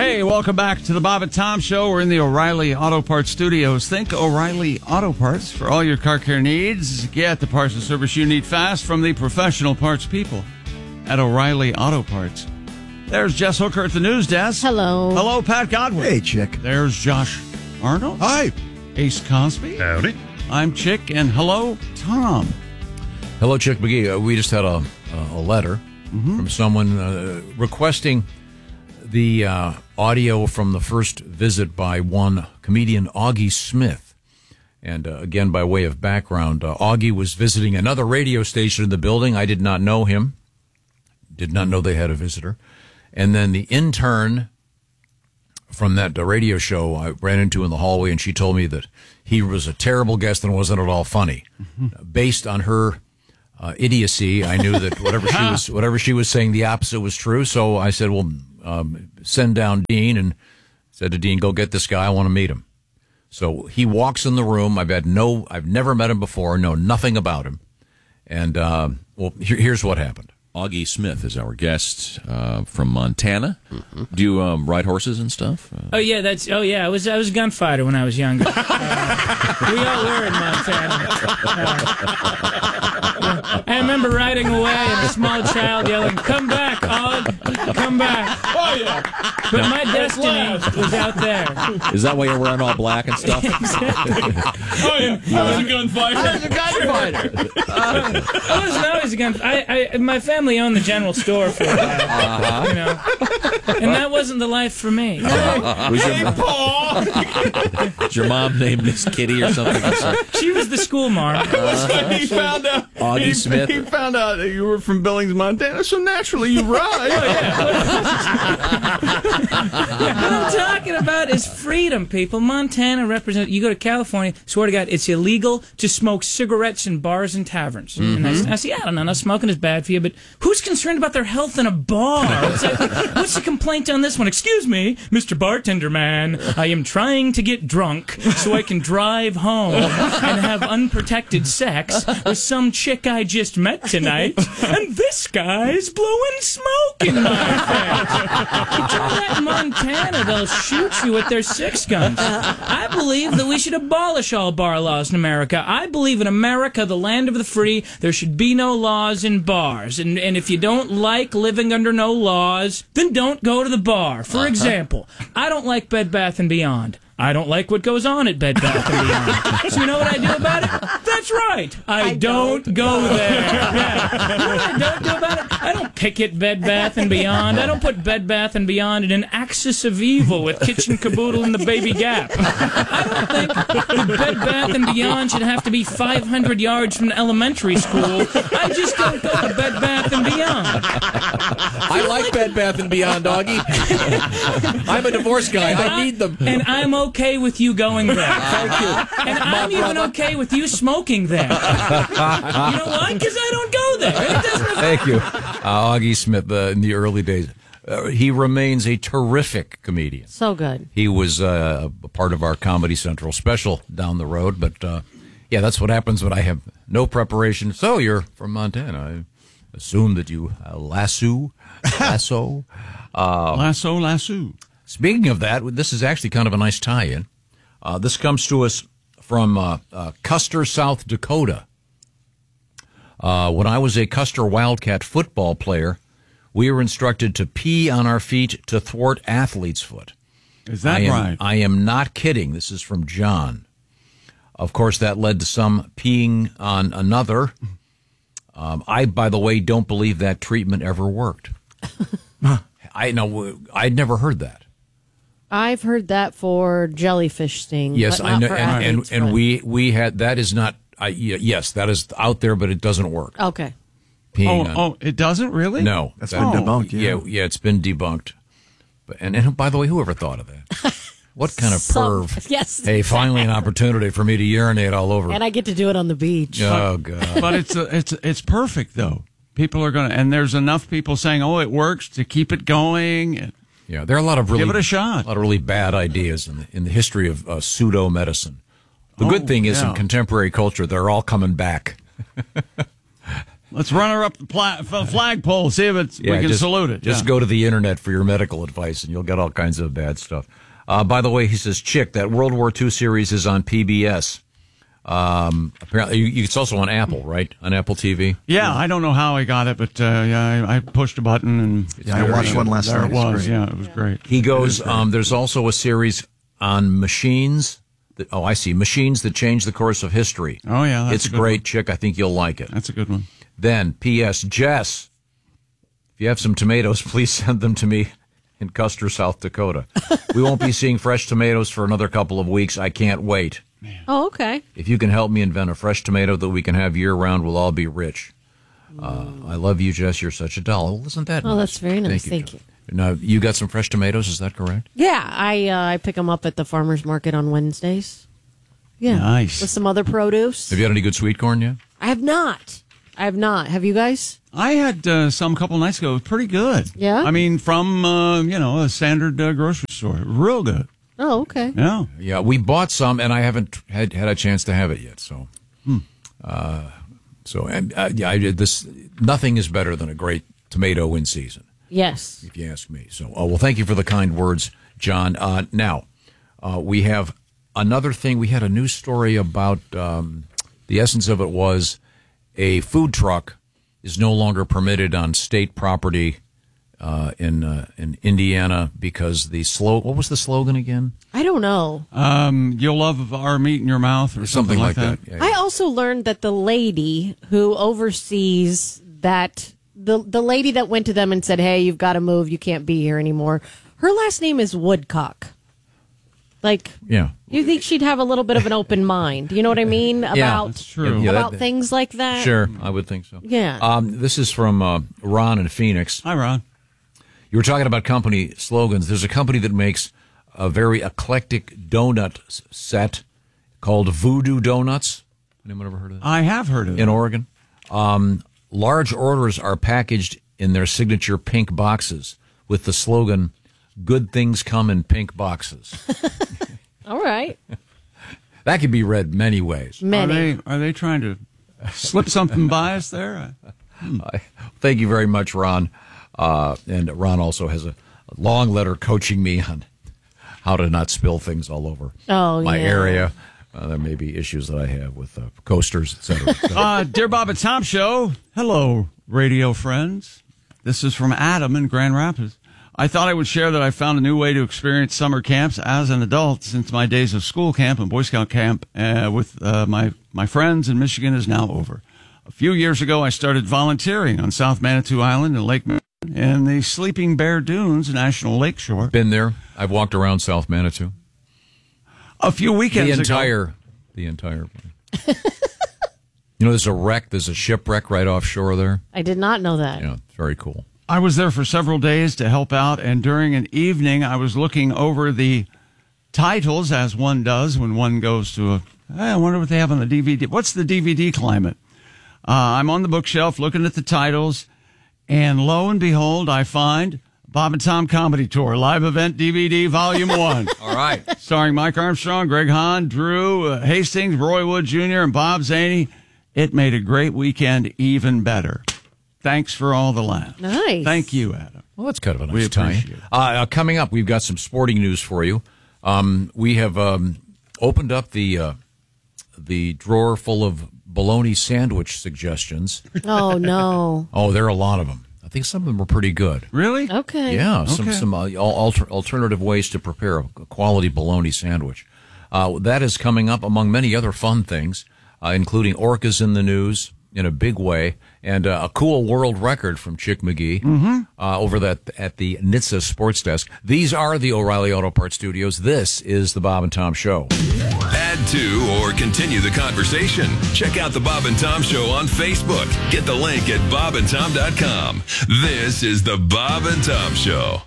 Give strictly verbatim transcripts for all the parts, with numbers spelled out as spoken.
Hey, welcome back to the Bob and Tom Show. We're in the O'Reilly Auto Parts studios. Think O'Reilly Auto Parts for all your car care needs. Get the parts and service you need fast from the professional parts people at O'Reilly Auto Parts. There's Jess Hooker at the news desk. Hello. Hello, Pat Godwin. Hey, Chick. There's Josh Arnold. Hi. Ace Cosby. Howdy. I'm Chick, and hello, Tom. Hello, Chick McGee. Uh, we just had a, a letter Mm-hmm. from someone uh, requesting the uh, audio from the first visit by one comedian, Augie Smith. And uh, again, by way of background, uh, Augie was visiting another radio station in the building. I did not know him, did not know they had a visitor. And then the intern from that uh, radio show I ran into in the hallway, and she told me that he was a terrible guest and wasn't at all funny. Mm-hmm. Based on her uh, idiocy, I knew that whatever she was whatever she was saying, the opposite was true. So I said, well, um, send down Dean, and said to Dean, go get this guy. I want to meet him. So he walks in the room. I've had no, I've never met him before, know nothing about him. And, uh, well, here, here's what happened. Augie Smith is our guest uh, from Montana. Mm-hmm. Do you um, ride horses and stuff? Uh, oh yeah, that's oh yeah. I was I was a gunfighter when I was younger. Uh, we all were in Montana. Uh, I remember riding away and a small child yelling, "Come back, Aug! Come back!" Oh yeah. But my destiny was out there. Is that why you're wearing all black and stuff? Oh yeah, I was a gunfighter. I was a gunfighter. Uh, I wasn't always a gun. I, I my family owned the general store for a while, uh-huh. you know, and that wasn't the life for me. Uh, was, your, was your mom named Miss Kitty or something? She was the school marm. Uh, he found out. Augie he, Smith. He found out that you were from Billings, Montana, so naturally you ride. Oh, yeah. What I'm talking about is freedom, people. Montana represents. You go to California, swear to God, it's illegal to smoke cigarettes in bars and taverns. Mm-hmm. And I, I see, I don't know, no, smoking is bad for you, but who's concerned about their health in a bar? It's like, what's the complaint on this one? Excuse me, Mister Bartender Man, I am trying to get drunk so I can drive home and have unprotected sex with some chick I just met tonight, and this guy's blowing smoke in my face. You try that in Montana, they'll shoot you with their six guns. I believe that we should abolish all bar laws in America. I believe in America, the land of the free, there should be no laws in bars. And, and if you don't like living under no laws, then don't go to the bar. For example, I don't like Bed Bath and Beyond. I don't like what goes on at Bed Bath and Beyond. So you know what I do about it? That's right. I, I don't, don't go there. Yeah. You know what I don't do about it? I don't picket Bed Bath and Beyond. I don't put Bed Bath and Beyond in an axis of evil with Kitchen Caboodle and the Baby Gap. I don't think that Bed Bath and Beyond should have to be five hundred yards from elementary school. I just don't go to Bed Bath and Beyond. I like, like Bed Bath and Beyond, Augie. I'm a divorce guy. I, I need them. And I'm okay with you going there. Thank you. And I'm My even brother. okay with you smoking there. You know why? Because I don't go there. It doesn't affect Thank you. Uh, Augie Smith, uh, in the early days. Uh, he remains a terrific comedian. So good. He was uh, a part of our Comedy Central special down the road, but uh, yeah, that's what happens when I have no preparation. So you're from Montana. I assume that you uh, lasso, lasso. Uh, lasso, lasso. Speaking of that, this is actually kind of a nice tie-in. Uh, this comes to us from uh, uh, Custer, South Dakota. Uh, when I was a Custer Wildcat football player, we were instructed to pee on our feet to thwart athlete's foot. Is that I am, right? I am not kidding. This is from John. Of course, that led to some peeing on another. Um, I, by the way, don't believe that treatment ever worked. I know. I'd never heard that. I've heard that for jellyfish sting. Yes, but I not know, for and, and, athlete's and foot. we we had that is not. I, yes, that is out there, but it doesn't work. Okay. Peeing Oh, on, oh, it doesn't really? no, That's that- been debunked, yeah. yeah, yeah, it's been debunked. But and, and by the way, whoever thought of that? What kind of Some- perv? yes. Hey, finally an opportunity for me to urinate all over. And I get to do it on the beach. Oh God. But it's a, it's it's perfect though. People are gonna, and there's enough people saying, "Oh, it works," to keep it going. And Yeah, there are a lot of really Give it a shot. A lot of really bad ideas in the, in the history of uh, pseudo medicine. The Oh, good thing is yeah. in contemporary culture, they're all coming back. Let's run her up the pla- flagpole, see if it's, Yeah, we can just, salute it. Just yeah. go to the internet for your medical advice, and you'll get all kinds of bad stuff. Uh, by the way, he says, Chick, that World War Two series is on P B S. Um, apparently, you, it's also on Apple, right? On Apple T V. Yeah, I don't know how I got it, but uh, yeah, I, I pushed a button and Yeah, I watched one last there night. it was. It's great. Yeah, it was great. He goes. Um, there's also a series on machines. That, oh, I see. Machines that change the course of history. Oh yeah, that's It's a good great, one. Chick. I think you'll like it. That's a good one. Then, P S. Jess, if you have some tomatoes, please send them to me in Custer, South Dakota. We won't be seeing fresh tomatoes for another couple of weeks. I can't wait. Oh, okay. If you can help me invent a fresh tomato that we can have year-round, we'll all be rich. Uh, I love you, Jess. You're such a doll. Well, isn't that Oh, nice? that's very nice. Thank Thank you. you. Now, you got some fresh tomatoes, is that correct? Yeah, I uh, I pick them up at the farmer's market on Wednesdays. Yeah. Nice. With some other produce. Have you had any good sweet corn yet? I have not. I have not. Have you guys? I had uh, some couple nights ago. It was pretty good. Yeah? I mean, from, uh, you know, a standard uh, grocery store. Real good. Oh, okay. Yeah. Yeah, we bought some, and I haven't had, had a chance to have it yet. So, uh, so and, uh, yeah, I did this. Nothing is better than a great tomato in season, Yes. if you ask me. So, uh, well, thank you for the kind words, John. Uh, now, uh, we have another thing. We had a news story about um, the essence of it was a food truck is no longer permitted on state property uh, in uh, in Indiana because the slogan. What was the slogan again? I don't know. Um, you'll love our meat in your mouth or something, Something like that. Yeah, yeah. I also learned that the lady who oversees that, the the lady that went to them and said, "Hey, you've got to move. You can't be here anymore." Her last name is Woodcock. Like, Yeah. you think she'd have a little bit of an open mind? You know what I mean about That's true. Yeah, about that- things like that. Sure, I would think so. Yeah. Um, this is from uh, Ron in Phoenix. Hi, Ron. You were talking about company slogans. There's a company that makes a very eclectic donut s- set called Voodoo Donuts. Anyone ever heard of that? I have heard of it. In Oregon. Um, large orders are packaged in their signature pink boxes with the slogan, "Good things come in pink boxes." All right. That could be read many ways. Are Many. they, are they trying to slip something by us there? I, thank you very much, Ron. Uh, and Ron also has a, a long letter coaching me on how to not spill things all over Oh, my yeah. area. Uh, there may be issues that I have with uh, coasters, et cetera. et cetera. Uh, Dear Bob and Tom Show. Hello, radio friends. This is from Adam in Grand Rapids. I thought I would share that I found a new way to experience summer camps as an adult since my days of school camp and Boy Scout camp uh, with uh, my, my friends in Michigan is now over. A few years ago, I started volunteering on South Manitou Island and Lake in the Sleeping Bear Dunes National Lakeshore. Been there. I've walked around South Manitou. A few weekends The ago. entire, the entire. You know, there's a wreck. There's a shipwreck right offshore there. I did not know that. Yeah, it's very cool. I was there for several days to help out, and during an evening, I was looking over the titles, as one does when one goes to a, hey, I wonder what they have on the D V D. What's the D V D climate? Uh, I'm on the bookshelf looking at the titles, and lo and behold, I find Bob and Tom Comedy Tour, Live Event D V D, Volume one. All right. Starring Mike Armstrong, Greg Hahn, Drew uh, Hastings, Roy Wood Junior, and Bob Zaney. It made a great weekend even better. Thanks for all the laughs. Nice. Thank you, Adam. Well, that's kind of a nice We time. appreciate it. Uh, uh, coming up, we've got some sporting news for you. Um, we have um, opened up the uh, the drawer full of bologna sandwich suggestions. Oh, no. Oh, there are a lot of them. I think some of them are pretty good. Really? Okay. Yeah, some Okay. some uh, al- alter, alternative ways to prepare a quality bologna sandwich. Uh, that is coming up among many other fun things, uh, including orcas in the news in a big way, and uh, a cool world record from Chick McGee Mm-hmm. uh, over that at the N H T S A Sports Desk. These are the O'Reilly Auto Parts Studios. This is the Bob and Tom Show. Add to or continue the conversation. Check out the Bob and Tom Show on Facebook. Get the link at bob and tom dot com. This is the Bob and Tom Show.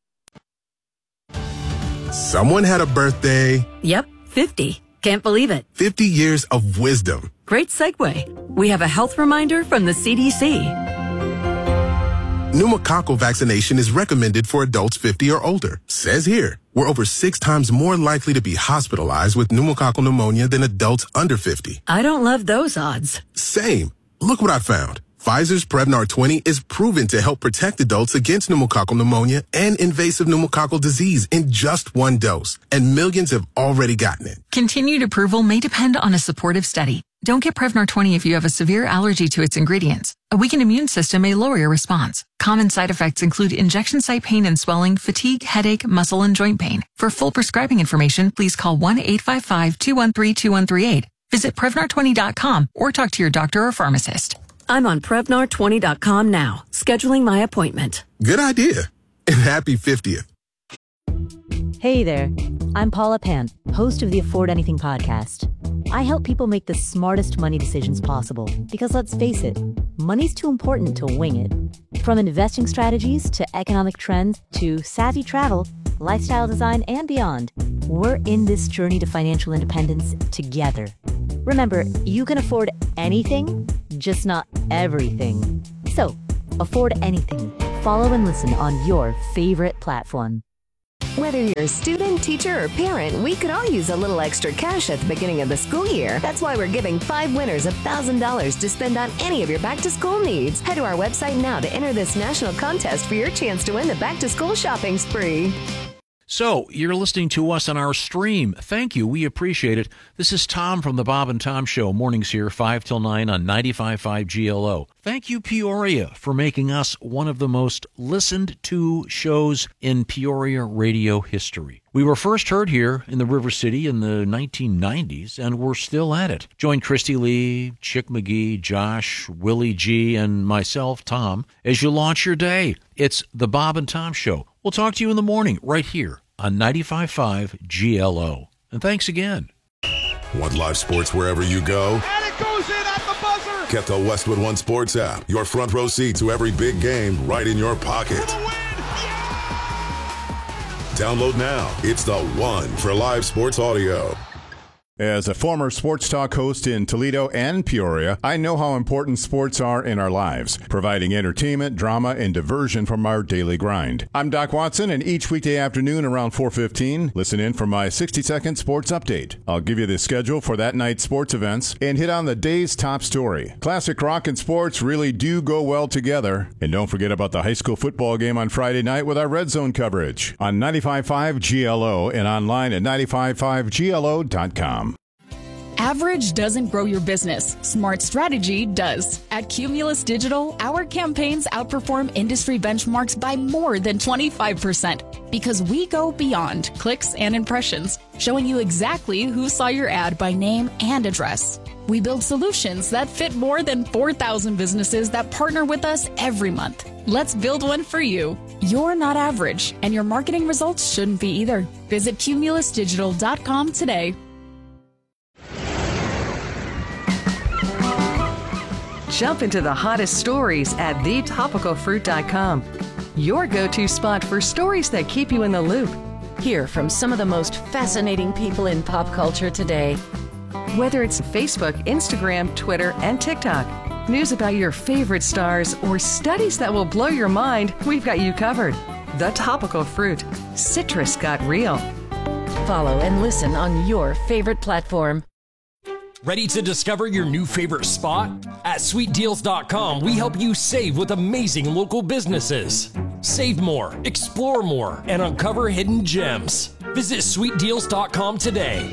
Someone had a birthday, Yep, fifty. Can't believe it. fifty years of wisdom. Great segue. We have a health reminder from the C D C. Pneumococcal vaccination is recommended for adults fifty or older. Says here, we're over six times more likely to be hospitalized with pneumococcal pneumonia than adults under fifty. I don't love those odds. Same. Look what I found. Pfizer's Prevnar twenty is proven to help protect adults against pneumococcal pneumonia and invasive pneumococcal disease in just one dose, and millions have already gotten it. Continued approval may depend on a supportive study. Don't get Prevnar twenty if you have a severe allergy to its ingredients. A weakened immune system may lower your response. Common side effects include injection site pain and swelling, fatigue, headache, muscle, and joint pain. For full prescribing information, please call one eight five five, two one three, two one three eight. Visit Prevnar twenty dot com or talk to your doctor or pharmacist. I'm on Prevnar twenty dot com now, scheduling my appointment. Good idea. And happy fiftieth. Hey there, I'm Paula Pan, host of the Afford Anything podcast. I help people make the smartest money decisions possible because, let's face it, money's too important to wing it. From investing strategies to economic trends to savvy travel, lifestyle design, and beyond, we're in this journey to financial independence together. Remember, you can afford anything, just not everything. So, afford anything. Follow and listen on your favorite platform. Whether you're a student, teacher, or parent, we could all use a little extra cash at the beginning of the school year. That's why we're giving five winners one thousand dollars to spend on any of your back-to-school needs. Head to our website now to enter this national contest for your chance to win the back-to-school shopping spree. So, you're listening to us on our stream. Thank you. We appreciate it. This is Tom from the Bob and Tom Show. Mornings here, five till nine on ninety-five point five G L O. Thank you, Peoria, for making us one of the most listened to shows in Peoria radio history. We were first heard here in the River City in the nineteen nineties, and we're still at it. Join Christy Lee, Chick McGee, Josh, Willie G., and myself, Tom, as you launch your day. It's the Bob and Tom Show. We'll talk to you in the morning right here on ninety-five point five G L O. And thanks again. Want live sports wherever you go? And it goes in at the buzzer! Get the Westwood One Sports app. Your front row seat to every big game right in your pocket. Download now. It's the one for live sports audio. As a former sports talk host in Toledo and Peoria, I know how important sports are in our lives, providing entertainment, drama, and diversion from our daily grind. I'm Doc Watson, and each weekday afternoon around four fifteen, listen in for my sixty-second sports update. I'll give you the schedule for that night's sports events and hit on the day's top story. Classic rock and sports really do go well together. And don't forget about the high school football game on Friday night with our Red Zone coverage on ninety-five point five G L O and online at ninety-five point five G L O dot com. Average doesn't grow your business. Smart strategy does. At Cumulus Digital, our campaigns outperform industry benchmarks by more than twenty-five percent because we go beyond clicks and impressions, showing you exactly who saw your ad by name and address. We build solutions that fit more than four thousand businesses that partner with us every month. Let's build one for you. You're not average, and your marketing results shouldn't be either. Visit cumulus digital dot com today. Jump into the hottest stories at the topical fruit dot com. Your go-to spot for stories that keep you in the loop. Hear from some of the most fascinating people in pop culture today. Whether it's Facebook, Instagram, Twitter, and TikTok, news about your favorite stars, or studies that will blow your mind, we've got you covered. The Topical Fruit. Citrus got real. Follow and listen on your favorite platform. Ready to discover your new favorite spot? At sweet deals dot com, we help you save with amazing local businesses. Save more, explore more, and uncover hidden gems. Visit sweet deals dot com today.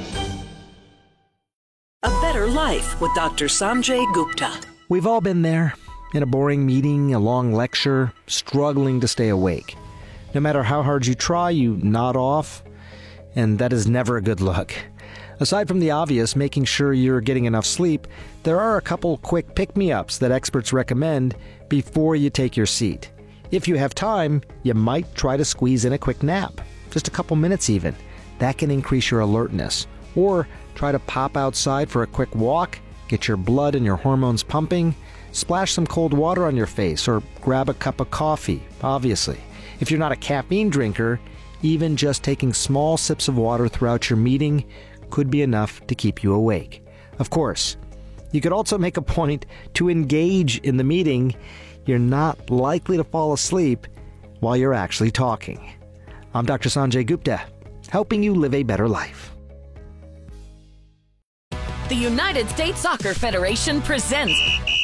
A Better Life with Doctor Sanjay Gupta. We've all been there. In a boring meeting, a long lecture, struggling to stay awake. No matter how hard you try, you nod off, and that is never a good look. Aside from the obvious, making sure you're getting enough sleep, there are a couple quick pick-me-ups that experts recommend before you take your seat. If you have time, you might try to squeeze in a quick nap, just a couple minutes even. That can increase your alertness. Or try to pop outside for a quick walk, get your blood and your hormones pumping, splash some cold water on your face, or grab a cup of coffee, obviously. If you're not a caffeine drinker, even just taking small sips of water throughout your meeting could be enough to keep you awake. Of course, you could also make a point to engage in the meeting. You're not likely to fall asleep while you're actually talking. I'm Doctor Sanjay Gupta, helping you live a better life. The United States Soccer Federation presents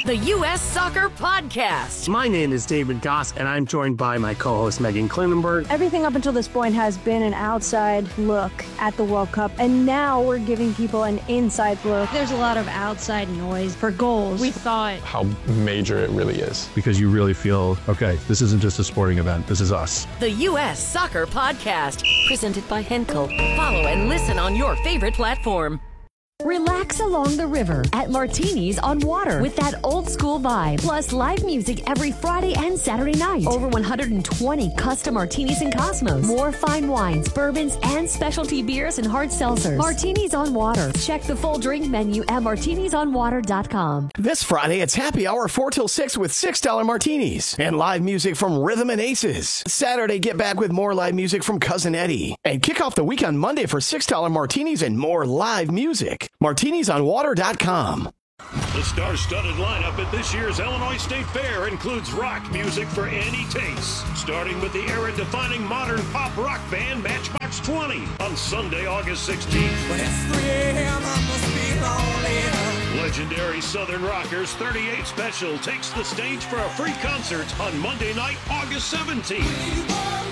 The U S Soccer Podcast. My name is David Goss, and I'm joined by my co-host Megan Klingenberg. Everything up until this point has been an outside look at the World Cup, and now we're giving people an inside look. There's a lot of outside noise for goals. We thought how major it really is. Because you really feel, okay, this isn't just a sporting event, this is us. The U S Soccer Podcast, presented by Henkel. Follow and listen on your favorite platform. Relax along the river at Martinis on Water with that old school vibe. Plus live music every Friday and Saturday night. Over one hundred twenty custom martinis and Cosmos. More fine wines, bourbons, and specialty beers and hard seltzers. Martinis on Water. Check the full drink menu at martinis on water dot com. This Friday, it's happy hour four till six with six dollar martinis and live music from Rhythm and Aces. Saturday, get back with more live music from Cousin Eddie. And kick off the week on Monday for six dollar martinis and more live music. martinis on water dot com. The star-studded lineup at this year's Illinois State Fair includes rock music for any taste, starting with the era-defining modern pop rock band Matchbox twenty on Sunday, August sixteenth. When it's three a.m., I must be lonely. Legendary Southern Rockers thirty-eight Special takes the stage for a free concert on Monday night, August seventeenth.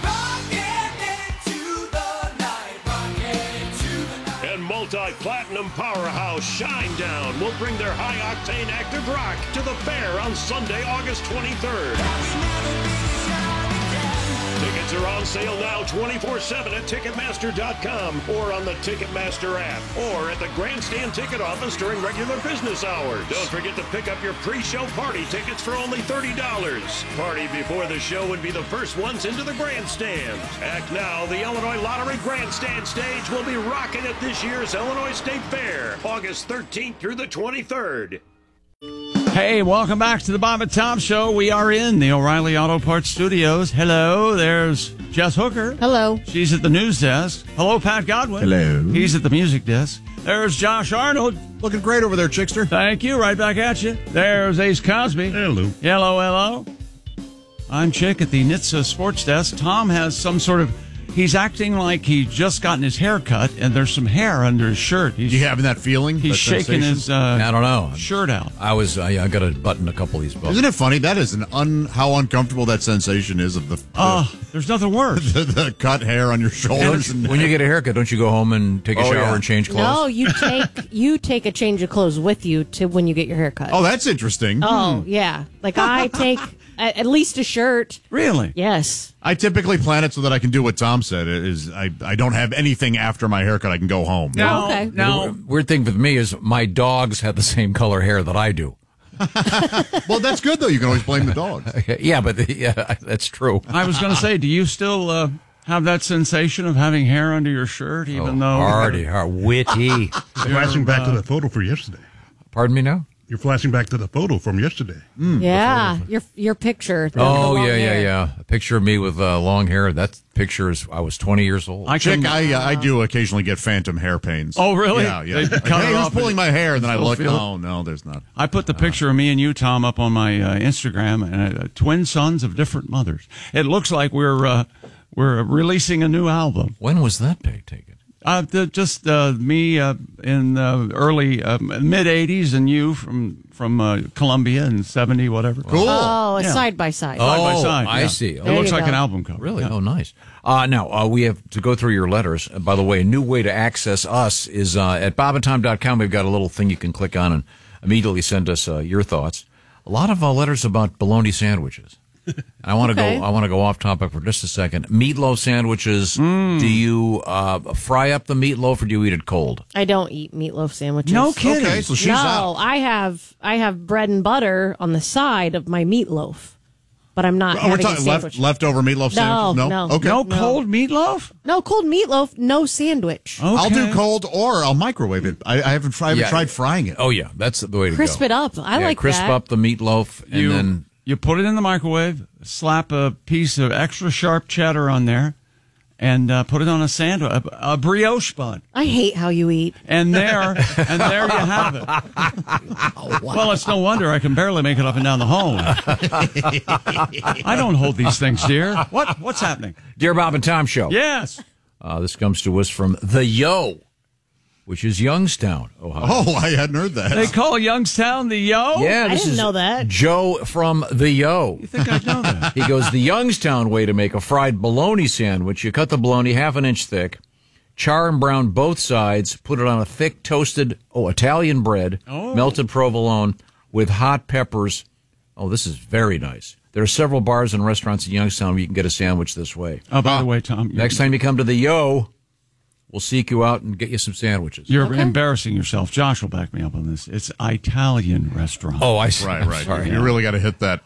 Multi-platinum powerhouse Shinedown will bring their high-octane active rock to the fair on Sunday, August twenty-third. Tickets are on sale now twenty-four seven at Ticketmaster dot com or on the Ticketmaster app or at the Grandstand ticket office during regular business hours. Don't forget to pick up your pre-show party tickets for only thirty dollars. Party before the show would be the first ones into the Grandstand. Act now, the Illinois Lottery Grandstand stage will be rocking at this year's Illinois State Fair, August thirteenth through the twenty-third. Hey, welcome back to the Bob and Tom Show. We are in the O'Reilly Auto Parts Studios. Hello, there's Jess Hooker. Hello. She's at the news desk. Hello, Pat Godwin. Hello. He's at the music desk. There's Josh Arnold. Looking great over there, Chickster. Thank you. Right back at you. There's Ace Cosby. Hello. Hello, hello. I'm Chick at the N H T S A sports desk. Tom has some sort of... He's acting like he just gotten his hair cut, and there's some hair under his shirt. He's, you having that feeling? He's that shaking sensation? his uh, I don't know. shirt out. I was. I, I got to button a couple of these buttons. Isn't it funny? That is an un. How uncomfortable that sensation is of the. Oh, uh, there's nothing worse. The, the cut hair on your shoulders. And when you get a haircut, don't you go home and take a Oh, shower yeah. and change clothes? No, you take you take a change of clothes with you to when you get your hair cut. Oh, that's interesting. Oh, yeah. Like I take a, at least a shirt. Really? Yes. I typically plan it so that I can do what Tom said. Is I, I don't have anything after my haircut. I can go home. Now, okay. now, The weird thing with me is my dogs have the same color hair that I do. Well, that's good though. You can always blame the dogs. Yeah, but yeah, that's true. I was going to say, do you still uh, have that sensation of having hair under your shirt, even oh, though hardy, hard, witty? Flashing back to the photo for yesterday. Pardon me now? You're flashing back to the photo from yesterday. Mm, Yeah, your your picture. the- the Oh long yeah, yeah, hair. yeah. A picture of me with uh, long hair. That picture is I was twenty years old. I Chick, can, I uh, I do occasionally get phantom hair pains. Oh, really? Yeah, yeah. They Like, cut hey, it who's off pulling and- my hair? And then I Still look. feel it? Oh no, there's not. I put the picture of me and you, Tom, up on my uh, Instagram, and uh, twin sons of different mothers. It looks like we're uh, we're releasing a new album. When was that pic taken? Uh, the, just uh, me uh, in the early uh, mid eighties, and you from from uh, Columbia in seventy, whatever. Cool. Oh, a Yeah. side by side. Side by Oh, side, I yeah. see. It There looks you like go. an album cover. Really? Yeah. Oh, nice. Uh, now, uh, we have to go through your letters. Uh, by the way, a new way to access us is uh, at bob and tom dot com. We've got a little thing you can click on and immediately send us uh, your thoughts. A lot of uh, letters about bologna sandwiches. I want to Okay. go. I want to go off topic for just a second. Meatloaf sandwiches. Mm. Do you uh, fry up the meatloaf or do you eat it cold? I don't eat meatloaf sandwiches. No kidding. Okay, so she's no, out. I have I have bread and butter on the side of my meatloaf, but I'm not Oh, we're having a talking sandwich. left leftover meatloaf No, sandwiches. no. Okay. No No. cold meatloaf? No cold meatloaf, no sandwich. Okay. I'll do cold or I'll microwave it. I, I haven't, I haven't Yeah. tried frying it. Oh yeah, that's the way to Crisp go. it up. I Yeah, like crisp that. up the meatloaf and You, then you put it in the microwave, slap a piece of extra sharp cheddar on there, and uh, put it on a sandwich, a, a brioche bun. I hate how you eat. And there, and there you have it. Well, it's no wonder I can barely make it up and down the home. I don't hold these things dear. What? What's happening? Dear Bob and Tom Show. Yes. Uh, this comes to us from the Yo. which is Youngstown, Ohio. Oh, I hadn't heard that. They call Youngstown the Yo? Yeah, I this didn't is know that. Joe from the Yo. You think I'd know that? He goes, the Youngstown way to make a fried bologna sandwich. You cut the bologna half an inch thick, char and brown both sides, put it on a thick toasted oh Italian bread, Oh. melted provolone with hot peppers. Oh, this is very nice. There are several bars and restaurants in Youngstown where you can get a sandwich this way. Oh, by the way, Tom. Next time you come to the Yo, we'll seek you out and get you some sandwiches. You're Okay. embarrassing yourself. Josh will back me up on this. It's Italian restaurant. Oh, I see. Right, I'm right. sorry. You really got to hit that.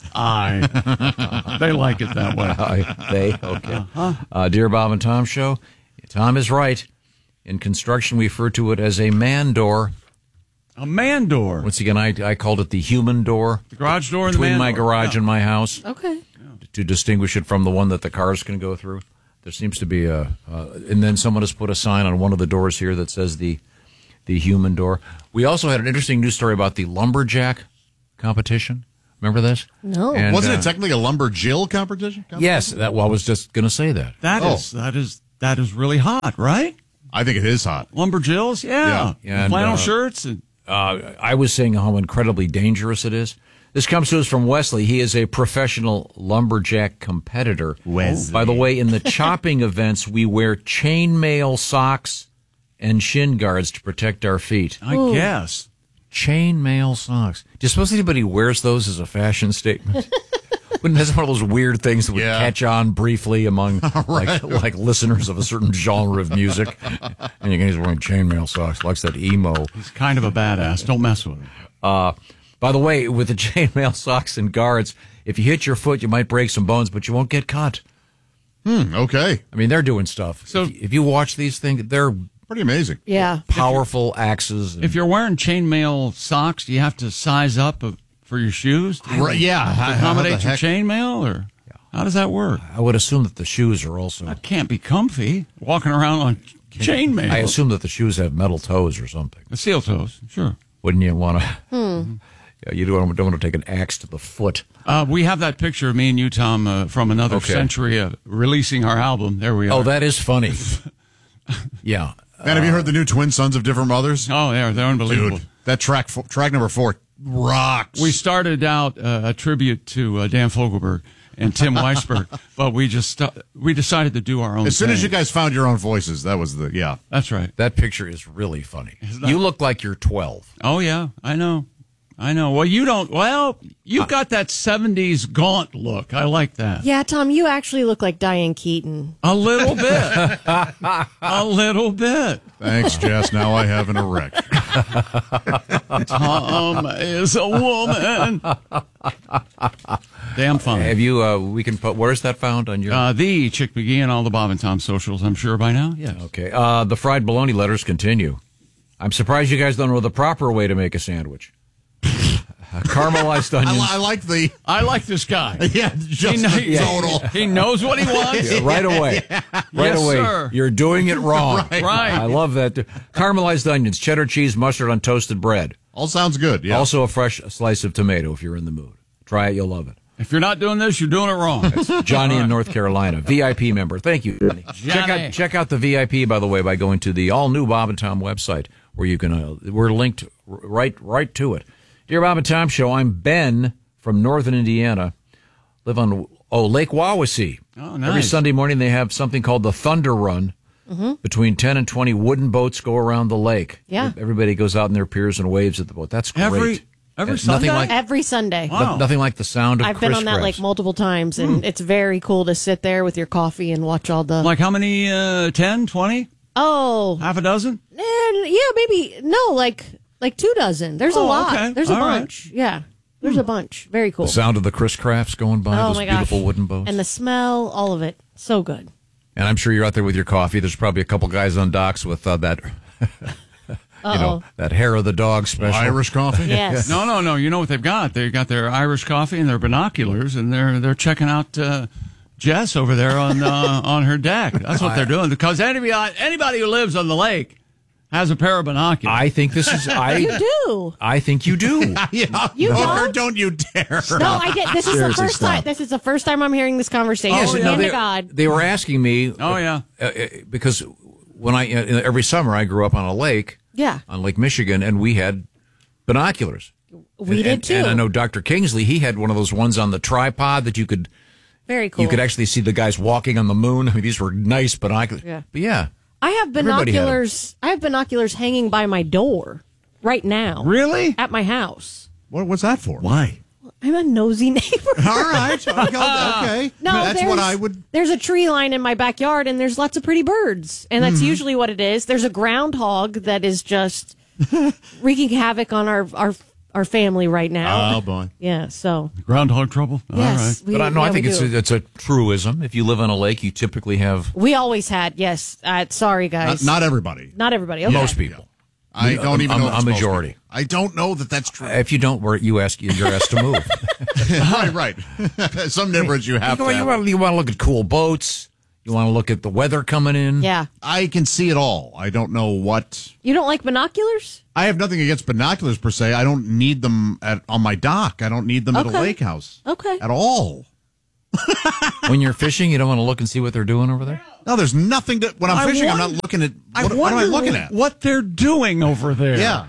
I. They like it that way. I, they, okay. Uh, Dear Bob and Tom Show, Tom is right. In construction, we refer to it as a man door. A man door. Once again, I, I called it the human door. The garage door and the between man my door. garage Yeah. and my house. Okay. To distinguish it from the one that the cars can go through. There seems to be a, uh, and then someone has put a sign on one of the doors here that says the the human door. We also had an interesting news story about the lumberjack competition. Remember this? No. And, Wasn't uh, it technically a lumberjill competition? Yes, that. Well, I was just going to say that. That Oh. is that is that is really hot, right? I think it is hot. Lumberjills, yeah. Yeah. And, flannel uh, shirts and Uh, I was saying how incredibly dangerous it is. This comes to us from Wesley. He is a professional lumberjack competitor. Wesley. By the way, in the chopping events, we wear chainmail socks and shin guards to protect our feet. I guess. Chainmail socks. Do you suppose anybody wears those as a fashion statement? Wouldn't that's one of those weird things that would Yeah. catch on briefly among like like listeners of a certain genre of music? And you guys wearing chainmail socks, likes that emo. He's kind of a badass. Don't mess with him. Uh, by the way, with the chainmail socks and guards, if you hit your foot, you might break some bones, but you won't get cut. Hmm, okay. I mean, they're doing stuff. So- if, you- if you watch these things, they're Pretty amazing. Yeah. powerful axes. and- If you're wearing chainmail socks, do you have to size up uh, for your shoes? to Right, yeah. How- how the accommodate your heck? chainmail, or how does that work? I would assume that the shoes are also. That can't be comfy walking around on chainmail. I assume that the shoes have metal toes or something. The steel toes, sure. Wouldn't you want to? Hmm. Yeah, you don't, don't want to take an axe to the foot. Uh, we have that picture of me and you, Tom, uh, from Another Okay. Century, uh, releasing our album. There we are. Oh, that is funny. Yeah. Man, have you heard the new Twin Sons of Different Mothers? Oh, they're, they're unbelievable. Dude, that track fo- track number four rocks. We started out uh, a tribute to uh, Dan Fogelberg and Tim Weisberg, but we just stu- we decided to do our own as soon thing. as you guys found your own voices, that was the yeah. That's right. That picture is really funny. that- You look like you're twelve. Oh, yeah, I know. I know. Well, you don't. Well, you've got that seventies gaunt look. I like that. Yeah, Tom, you actually look like Diane Keaton. A little bit. A little bit. Thanks, Jess. Now I have an erection. Tom is a woman. Damn funny. Have you? Uh, we can put. Where's that found on your? Uh, the Chick McGee and all the Bob and Tom socials, I'm sure by now. Yes. Okay. Uh, the fried bologna letters continue. I'm surprised you guys don't know the proper way to make a sandwich. Uh, caramelized onions. I, I like the. I like this guy. Yeah, just He, kn- the total. he knows what he wants. Yeah, right away. Right Yes, away. sir. You're doing it wrong. Right. Right. I love that. Caramelized onions, cheddar cheese, mustard on toasted bread. All sounds good. Yeah. Also a fresh slice of tomato if you're in the mood. Try it, you'll love it. If you're not doing this, you're doing it wrong. Johnny in North Carolina, V I P member. Thank you, Johnny. Check Johnny. out check out the V I P, by the way, by going to the all new Bob and Tom website, where you can uh, we're linked r- right right to it. Dear Bob and Tom Show, I'm Ben from Northern Indiana. Live on oh Lake Wawasee. Oh, nice. Every Sunday morning they have something called the Thunder Run. Mm-hmm. Between ten and twenty wooden boats go around the lake. Yeah. Everybody goes out in their piers and waves at the boat. That's great. Every- every Uh, Sunday? Nothing like Every Sunday. Wow. no- nothing like the sound of I've been on that crisscross. like multiple times, and it's very cool to sit there with your coffee and watch all the. Like how many? Uh, ten, twenty? oh, Half a dozen? eh, yeah, maybe no, like like two dozen. There's a Oh, lot. okay. There's a All right. bunch. Yeah, there's a bunch. Very cool. The sound of the crisscrafts going by, oh those my beautiful gosh. wooden boats. And the smell, all of it, so good. And I'm sure you're out there with your coffee. There's probably a couple guys on docks with uh, that, you know, that hair of the dog special. Irish coffee. Yes. No, no, no. You know what they've got? They've got their Irish coffee and their binoculars, and they're they're checking out uh, Jess over there on uh, on her deck. That's what they're doing. Because anybody anybody who lives on the lake has a pair of binoculars. I think this is. I You do. I think you do. Yeah. You no, don't? don't you dare. No, I did. This is the Seriously, first stop. time. This is the first time I'm hearing this conversation. Yes, Oh, no, Hand they, to God. they were asking me. Oh, yeah. uh, uh, because when I uh, every summer I grew up on a lake Yeah. on Lake Michigan, and we had binoculars. We and, did and, too. And I know Doctor Kingsley, he had one of those ones on the tripod that you could Very cool. you could actually see the guys walking on the moon. I mean, these were nice binoculars. Yeah. But yeah. I have Everybody had 'em. binoculars. I have binoculars hanging by my door right now. Really? At my house. What, what's that for? Why? I'm a nosy neighbor. All right. Okay. No, That's what there's- I would. There's a tree line in my backyard, and there's lots of pretty birds, and that's Mhm. usually what it is. There's a groundhog that is just wreaking havoc on our our our family right now. Oh, boy. Yeah. So Groundhog trouble? Yes, All right. we- But I, no, yeah, I think we it's do. a, it's a truism. If you live on a lake, you typically have we always had. Yes. Uh, sorry, Not, guys. not everybody. Not everybody. Okay. most people. I don't even a, know. a, if it's a most majority. people. I don't know that that's true. If you don't, we're- you ask you're asked to move. right, right. Some neighborhoods you have you, to. you, have. want, you want to look at cool boats. You want to look at the weather coming in. Yeah. I can see it all. I don't know what. You don't like binoculars? I have nothing against binoculars per se. I don't need them at on my dock. I don't need them at Okay. a lake house Okay. at all. When you're fishing, you don't want to look and see what they're doing over there. No, there's nothing to. When I'm I fishing, I'm wonder- not looking at. I What, what am I wonder looking at? what they're doing over there. Yeah.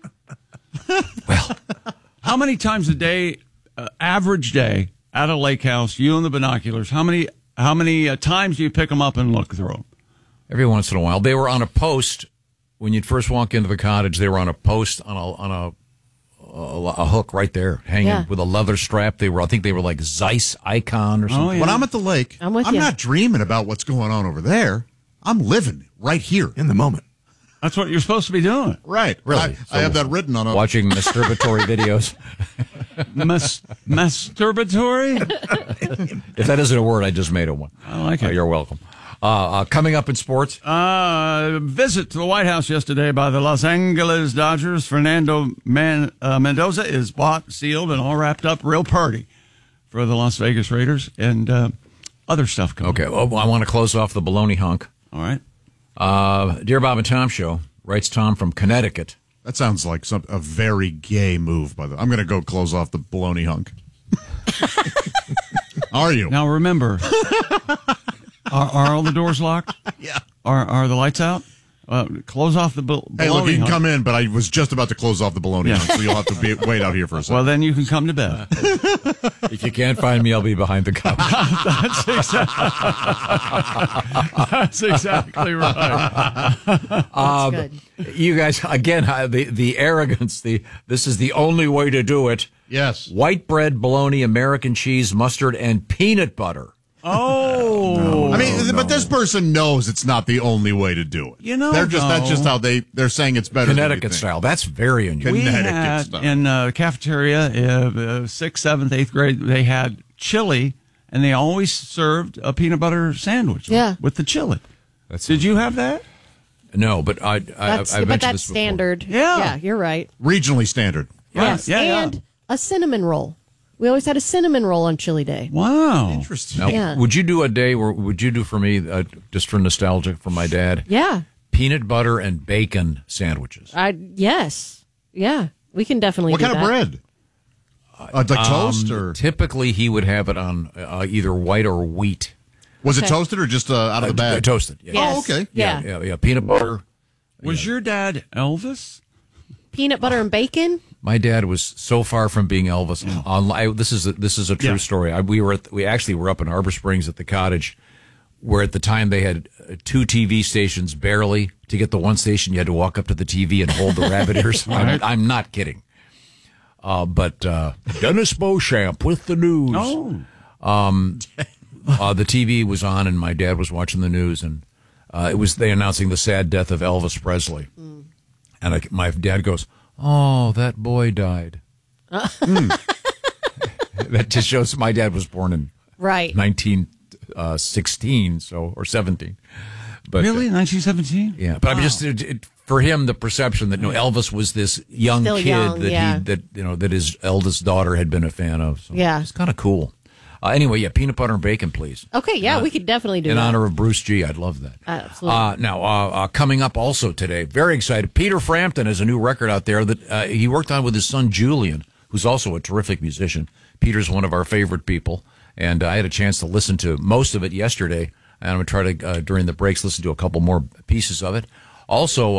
How many times a day, uh, average day, at a lake house, you and the binoculars, how many how many uh, times do you pick them up and look through them? Every once in a while, they were on a post when you'd first walk into the cottage. They were on a post on a on a a, a hook right there, hanging Yeah. with a leather strap. They were, I think, they were like Zeiss Icon or something. Oh, yeah. When I'm at the lake, I'm with I'm you. not dreaming about what's going on over there. I'm living right here in the moment. That's what you're supposed to be doing. Right. Really? I, So I have that written on a. Watching masturbatory videos. Mas- masturbatory? If that isn't a word, I just made it one. I like Uh, it. you're welcome. Uh, uh, coming up in sports. Uh, visit to the White House yesterday by the Los Angeles Dodgers. Fernando Man- uh, Mendoza is bought, sealed, and all wrapped up. Real party for the Las Vegas Raiders and uh, other stuff coming. Okay, well, I want to close off the baloney hunk. All right. Uh, Dear Bob and Tom Show, writes Tom from Connecticut. That sounds like some a very gay move. By the, I'm going to go close off the baloney hunk. Are you? Now remember, are, are all the doors locked? Yeah. Are are the lights out? Uh, close off the bal- Hey, look, you baloney can hunk. come in, but I was just about to close off the baloney Yeah. hunk, so you'll have to be, wait out here for a second. Well, then you can come to bed. If you can't find me, I'll be behind the couch. That's exactly, that's exactly right. Um, good. You guys, again, uh, the, the arrogance, the this is the only way to do it. Yes. White bread, bologna, American cheese, mustard, and peanut butter. Oh, I mean, but this person knows it's not the only way to do it. You know, they're just that's though- just how they they're saying it's better. than we Connecticut think. style. That's very unusual. we Connecticut had style. in uh, cafeteria, uh, uh, sixth, seventh, eighth grade, they had chili, and they always served a peanut butter sandwich. Yeah. with, with the chili. That's Did you have that? No, but I, I, That's, I but mentioned that's this before. standard. Yeah. Yeah, you're right. Regionally standard. Yes. yeah, yeah. and a cinnamon roll. We always had a cinnamon roll on chili day. Wow, Interesting. Now, Yeah. would you do a day where would you do for me uh, just for nostalgia for my dad? Yeah. Peanut butter and bacon sandwiches. I yes. Yeah. We can definitely What do kind of that. bread? Uh, like toast Um, or typically he would have it on uh, either white or wheat. was it Okay. toasted or just uh, out of the Uh, bag? toasted. Yeah. Yes. Oh, okay. Yeah. yeah, yeah. Peanut butter. was your dad Elvis? Peanut butter and bacon? My dad was so far from being Elvis. On, I, this is a, this is a true Yeah. story. I, we were at, we actually were up in Harbor Springs at the cottage, where at the time they had uh, two T V stations. Barely to get the one station, you had to walk up to the T V and hold the rabbit ears. I'm, I'm not kidding. Uh, but uh, Dennis Beauchamp with the news. Oh, Um, uh, the T V was on, and my dad was watching the news, and uh, it was they announcing the sad death of Elvis Presley. Mm. And I, my dad goes, "Oh, that boy died." Mm. That just shows my dad was born in Right. nineteen sixteen, so or seventeen. But really? uh, nineteen seventeen? yeah, but I'm just it, it, for him the perception that you know, Elvis was this young Still kid young, that yeah. he that you know that his eldest daughter had been a fan of. So Yeah. it's kind of cool. Uh, anyway, yeah, peanut butter and bacon, please. Okay, yeah, Uh, we could definitely do in that. honor of Bruce G. I'd love that. Absolutely. Uh, now, uh, uh, coming up also today, very excited. Peter Frampton has a new record out there that uh, he worked on with his son Julian, who's also a terrific musician. Peter's one of our favorite people, and I had a chance to listen to most of it yesterday, and I'm going to try to, uh, during the breaks, listen to a couple more pieces of it. Also, uh,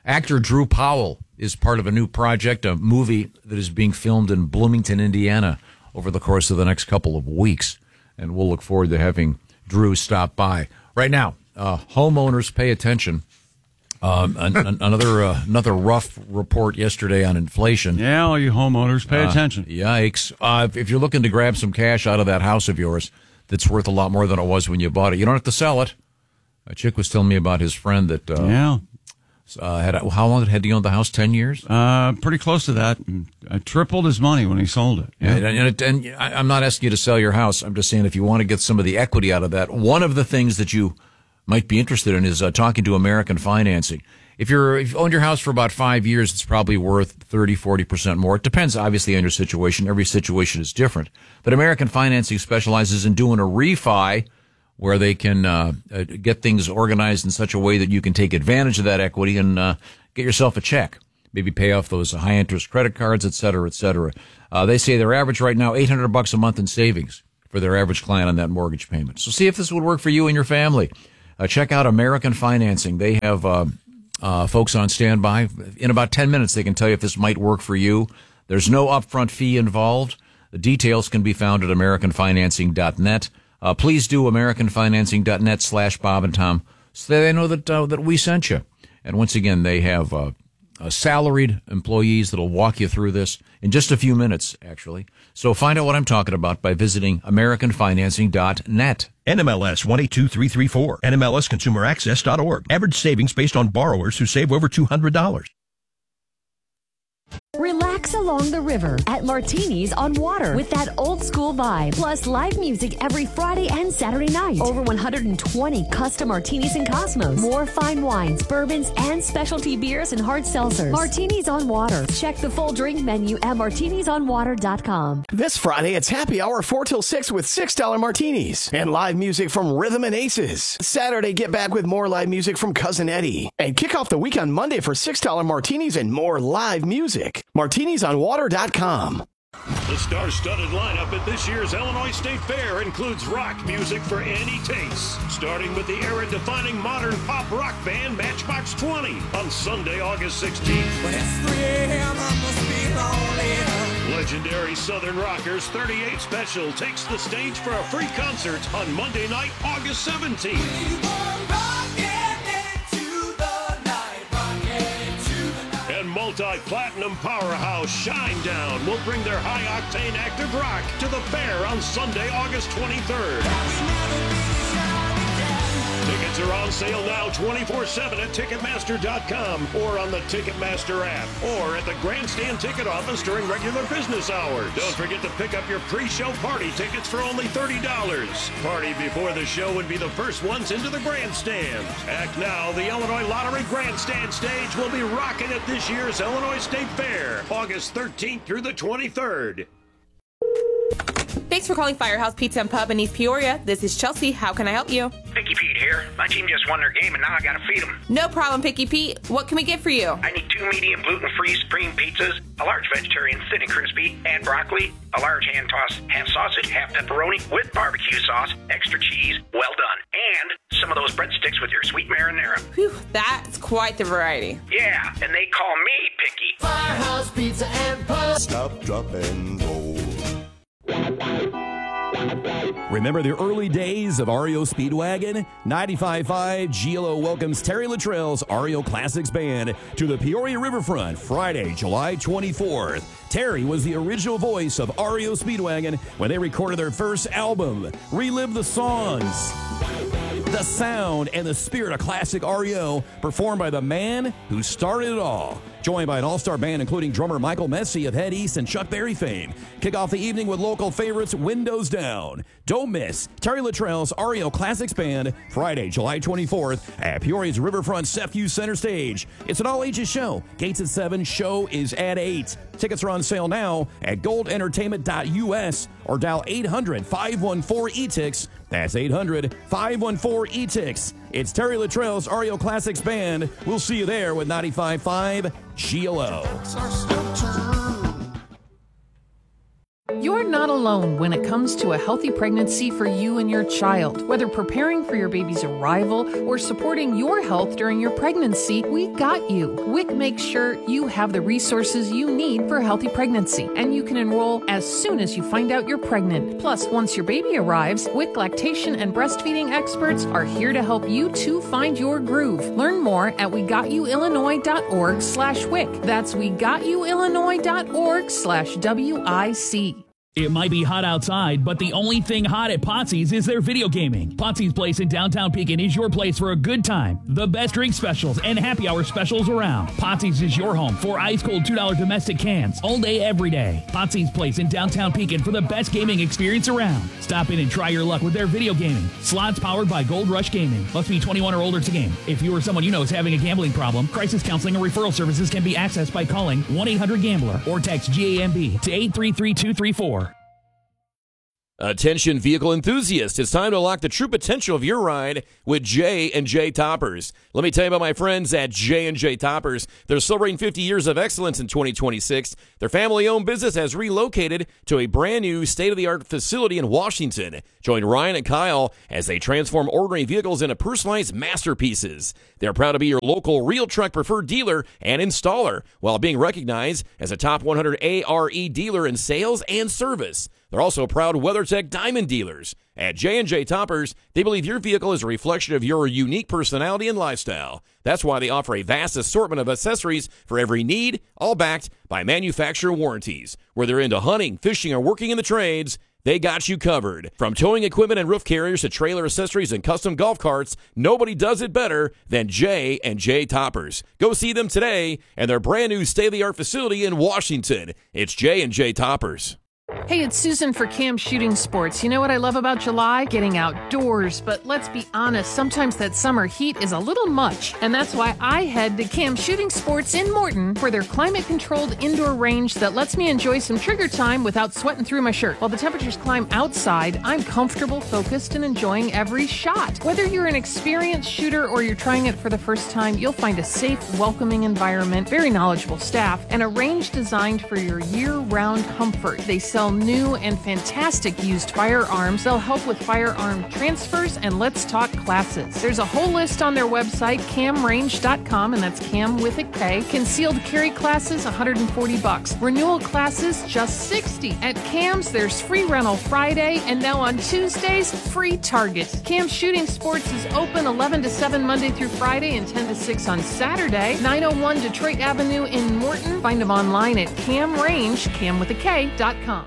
Actor Drew Powell is part of a new project, a movie that is being filmed in Bloomington, Indiana, over the course of the next couple of weeks. And we'll look forward to having Drew stop by. Right now, uh, homeowners, pay attention. Um, an, an, another uh, another rough report yesterday on inflation. Yeah, all you homeowners, pay Uh, attention. Yikes. Uh, if, if you're looking to grab some cash out of that house of yours that's worth a lot more than it was when you bought it, you don't have to sell it. A chick was telling me about his friend that uh, yeah. uh, had how long had he owned the house? Ten years? Uh, pretty close to that. I tripled his money when he sold it. Yeah. And, and, it, and I- I'm not asking you to sell your house. I'm just saying if you want to get some of the equity out of that, one of the things that you might be interested in is uh, talking to American Financing. If you're if you've owned your house for about five years, it's probably worth thirty, forty percent more. It depends, obviously, on your situation. Every situation is different. But American Financing specializes in doing a refi where they can uh, uh, get things organized in such a way that you can take advantage of that equity and uh, get yourself a check. Maybe pay off those high-interest credit cards, et cetera, et cetera. Uh, they say their average right now, eight hundred bucks a month in savings for their average client on that mortgage payment. So see if this would work for you and your family. Uh, check out American Financing. They have uh, uh, folks on standby. In about ten minutes, they can tell you if this might work for you. There's no upfront fee involved. The details can be found at american financing dot net. Uh, please do americanfinancing.net slash Bob and Tom so they know that uh, that we sent you. And once again, they have uh, uh, salaried employees that'll walk you through this in just a few minutes, actually. So find out what I'm talking about by visiting american financing dot net. N M L S one eight two three three four. N M L S consumer access dot org. Average savings based on borrowers who save over two hundred dollars. Relax along the river at Martini's on Water with that old school vibe. Plus live music every Friday and Saturday night. Over one hundred twenty custom martinis and Cosmos. More fine wines, bourbons, and specialty beers and hard seltzers. Martini's on Water. Check the full drink menu at martinis on water dot com. This Friday, it's happy hour four till six with six dollar martinis and live music from Rhythm and Aces. Saturday, get back with more live music from Cousin Eddie. And kick off the week on Monday for six dollar martinis and more live music. martinis on water dot com. The star-studded lineup at this year's Illinois State Fair includes rock music for any taste. Starting with the era-defining modern pop rock band Matchbox twenty on Sunday, August sixteenth. When it's three a.m., I must be lonely. Legendary Southern Rockers thirty-eight Special takes the stage for a free concert on Monday night, August seventeenth. And multi-platinum powerhouse Shinedown will bring their high-octane active rock to the fair on Sunday, August twenty-third. Tickets are on sale now twenty-four seven at Ticketmaster dot com or on the Ticketmaster app or at the Grandstand ticket office during regular business hours. Don't forget to pick up your pre-show party tickets for only thirty dollars. Party before the show would be the first ones into the grandstand. Act now, the Illinois Lottery Grandstand stage will be rocking at this year's Illinois State Fair, August thirteenth through the twenty-third. Thanks for calling Firehouse Pizza and Pub in East Peoria. This is Chelsea. How can I help you? Picky Pete here. My team just won their game and now I gotta feed them. No problem, Picky Pete. What can we get for you? I need two medium gluten-free supreme pizzas, a large vegetarian thin and crispy, and broccoli, a large hand-tossed half sausage, half pepperoni with barbecue sauce, extra cheese, well done, and some of those breadsticks with your sweet marinara. Whew, that's quite the variety. Yeah, and they call me Picky. Firehouse Pizza and Pub. Stop, drop, and roll. Remember the early days of R E O Speedwagon? ninety-five point five G L O welcomes Terry Luttrell's R E O Classics Band to the Peoria Riverfront Friday, July twenty-fourth. Terry was the original voice of R E O Speedwagon when they recorded their first album. Relive the songs, the sound, and the spirit of classic R E O, performed by the man who started it all. Joined by an all-star band including drummer Michael Messi of Head East and Chuck Berry fame. Kick off the evening with local favorites Windows Down. Don't miss Terry Luttrell's R E O Classics Band Friday, July twenty-fourth at Peoria's Riverfront Sefview Center Stage. It's an all-ages show. Gates at seven, show is at eight. Tickets are on sale now at gold entertainment dot U S or dial eight hundred, five one four, E T I X. That's eight hundred, five one four, E T I X. It's Terry Luttrell's R E O Classics Band. We'll see you there with ninety-five point five G L O. You're not alone when it comes to a healthy pregnancy for you and your child. Whether preparing for your baby's arrival or supporting your health during your pregnancy, we got you. W I C makes sure you have the resources you need for a healthy pregnancy, and you can enroll as soon as you find out you're pregnant. Plus, once your baby arrives, W I C lactation and breastfeeding experts are here to help you to find your groove. Learn more at we got you illinois dot org slash W I C. That's we got you illinois dot org slash W I C. It might be hot outside, but the only thing hot at Potsy's is their video gaming. Potsy's Place in downtown Pekin is your place for a good time. The best drink specials and happy hour specials around. Potsy's is your home for ice-cold two dollar domestic cans all day, every day. Potsy's Place in downtown Pekin for the best gaming experience around. Stop in and try your luck with their video gaming. Slots powered by Gold Rush Gaming. Must be twenty-one or older to game. If you or someone you know is having a gambling problem, crisis counseling or referral services can be accessed by calling one eight hundred gambler or text G A M B to eight three three two three four. Attention vehicle enthusiasts, it's time to unlock the true potential of your ride with J and J Toppers. Let me tell you about my friends at J and J Toppers. They're celebrating fifty years of excellence in twenty twenty-six. Their family-owned business has relocated to a brand new state-of-the-art facility in Washington. Join Ryan and Kyle as they transform ordinary vehicles into personalized masterpieces. They're proud to be your local real truck preferred dealer and installer while being recognized as a top one hundred A R E dealer in sales and service. They're also proud WeatherTech Diamond dealers. At J and J Toppers, they believe your vehicle is a reflection of your unique personality and lifestyle. That's why they offer a vast assortment of accessories for every need, all backed by manufacturer warranties. Whether into hunting, fishing, or working in the trades, they got you covered. From towing equipment and roof carriers to trailer accessories and custom golf carts, nobody does it better than J and J Toppers. Go see them today and their brand new state-of-the-art facility in Washington. It's J and J Toppers. Hey, it's Susan for Cam Shooting Sports. You know what I love about July? Getting outdoors. But let's be honest, sometimes that summer heat is a little much. And that's why I head to Cam Shooting Sports in Morton for their climate-controlled indoor range that lets me enjoy some trigger time without sweating through my shirt. While the temperatures climb outside, I'm comfortable, focused, and enjoying every shot. Whether you're an experienced shooter or you're trying it for the first time, you'll find a safe, welcoming environment, very knowledgeable staff, and a range designed for your year-round comfort. They sell new and fantastic used firearms. They'll help with firearm transfers and Let's Talk classes. There's a whole list on their website, cam range dot com, and that's Cam with a K. Concealed carry classes, one hundred forty bucks. Renewal classes, just sixty. At Cam's, there's free rental Friday, and now on Tuesdays, free Target. Cam Shooting Sports is open eleven to seven Monday through Friday and ten to six on Saturday. nine oh one Detroit Avenue in Morton. Find them online at Cam Range, cam with a K dot com.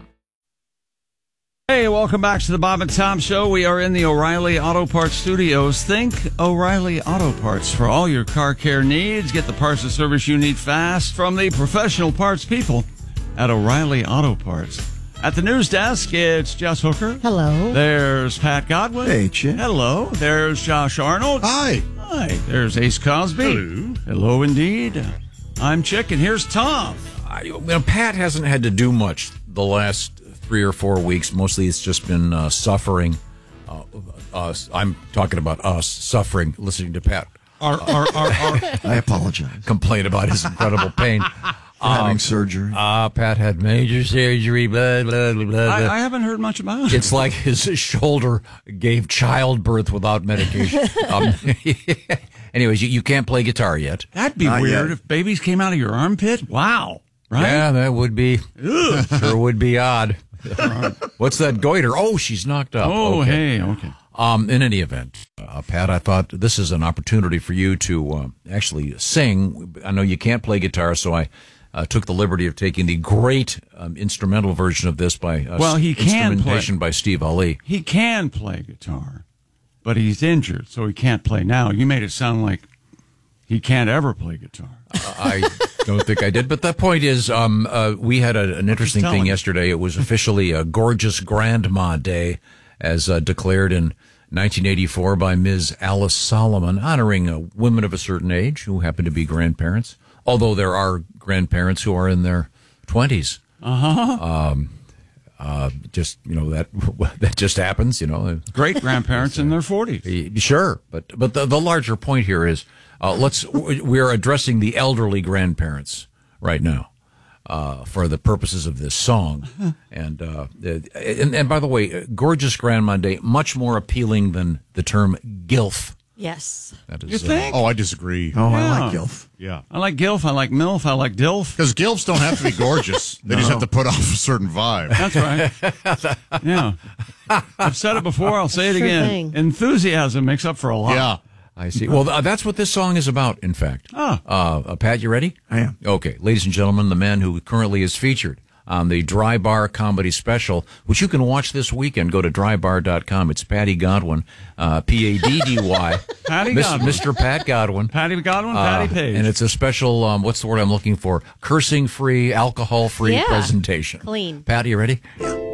Hey, welcome back to the Bob and Tom Show. We are in the O'Reilly Auto Parts Studios. Think O'Reilly Auto Parts for all your car care needs. Get the parts and service you need fast from the professional parts people at O'Reilly Auto Parts. At the news desk, it's Jess Hooker. Hello. There's Pat Godwin. Hey, Chip. Hello. There's Josh Arnold. Hi. Hi. There's Ace Cosby. Hello. Hello, indeed. I'm Chick, and here's Tom. I, you know, Pat hasn't had to do much the last three or four weeks. Mostly it's just been uh, suffering. Uh, us. I'm talking about us suffering, listening to Pat. Our, our, our, our. I apologize. Complain about his incredible pain. Having um, surgery. Uh, Pat had major surgery, blah, blah, blah, blah. I, I haven't heard much about it. It's like his shoulder gave childbirth without medication. um, anyways, you, you can't play guitar yet. That'd be Not weird yet. if babies came out of your armpit. Wow. Right? Yeah, that would be, sure would be odd. What's that goiter? Oh, she's knocked up. Oh, okay. hey, okay. Um, in any event, uh, Pat, I thought this is an opportunity for you to uh, actually sing. I know you can't play guitar, so I uh, took the liberty of taking the great um, instrumental version of this by uh, well, he can instrumentation play. by Steve Ali. He can play guitar, but he's injured, so he can't play now. You made it sound like he can't ever play guitar. Uh, I don't think I did, but the point is, um, uh, we had a, an interesting thing you. yesterday. It was officially a Gorgeous Grandma Day, as uh, declared in nineteen eighty-four by Miz Alice Solomon, honoring uh, women of a certain age who happen to be grandparents, although there are grandparents who are in their twenties. Uh-huh. Um, uh, just, you know, that that just happens, you know. Great-grandparents in their forties. Sure, but but the, the larger point here is, uh, let's we're addressing the elderly grandparents right now. uh, for the purposes of this song. and, uh, and and by the way, gorgeous Grandma Day, much more appealing than the term gilf. Yes. That is, You think? Oh, I disagree. Oh, I Yeah. like gilf. Yeah. I like gilf. I like milf. I like dilf. Because gilfs don't have to be gorgeous. They just No. have to put off a certain vibe. That's right. Yeah. I've said it before. I'll say it Sure again. thing. Enthusiasm makes up for a lot. Yeah. I see. Well, uh, that's what this song is about, in fact. Oh. Uh, uh, Pat, you ready? I am. Okay. Ladies and gentlemen, the man who currently is featured on the Dry Bar Comedy Special, which you can watch this weekend. Go to dry bar dot com. It's Patty Godwin, uh, P A D D Y. Patty Mis- Godwin. Mister Pat Godwin. Patty Godwin, Uh, Patty Page. And it's a special, um, what's the word I'm looking for? Cursing-free, alcohol-free Yeah. presentation. Clean. Patty, you ready?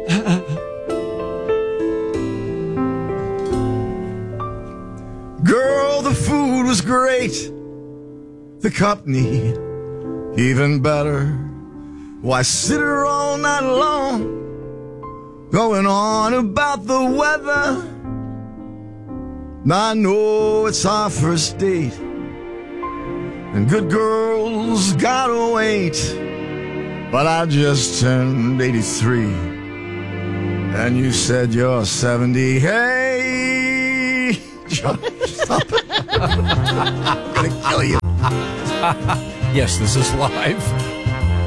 Girl, the food was great. The company, even better. Why sit her all night long, going on about the weather? I know it's our first date, and good girls gotta wait. But I just turned eighty-three, and you said you're seventy. Hey, John, stop it. I'm gonna kill you. Yes, this is live.